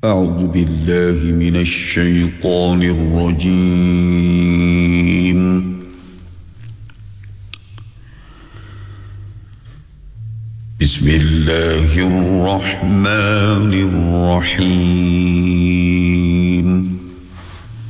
أعوذ بالله من الشيطان الرجيم. بسم الله الرحمن الرحيم.